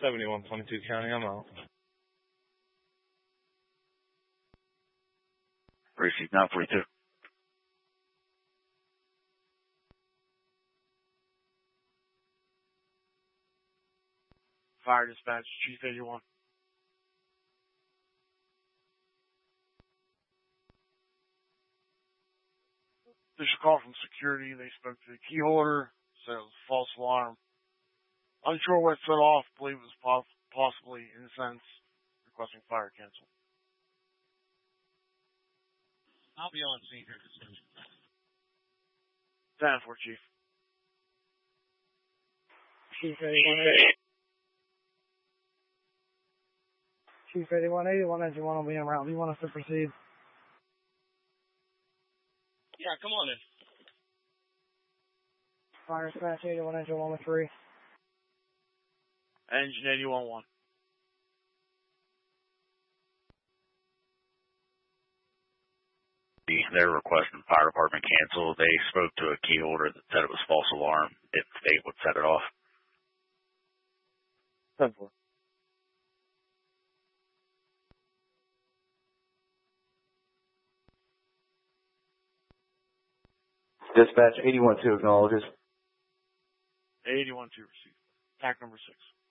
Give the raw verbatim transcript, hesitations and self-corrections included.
seventy-one twenty-two County, I'm out. Receive nine forty-two. Fire dispatch, Chief eighty-one. This is a call from security. They spoke to the key holder, said it was a false alarm. Unsure what set off, believe it was po- possibly incense, requesting fire cancel. I'll be on scene here. ten four, Chief. Chief eighty-one eighty. Chief eighty-one eighty, one engine one will be en route. Do you want us to proceed? Yeah, come on in. Fire dispatch eighty-one engine one with three. Engine eighty-one one. They're requesting fire department cancel. They spoke to a key holder that said it was false alarm. If the state would set it off. ten four. Dispatch eighty-one two acknowledges. eighty-one two received. Attack number six.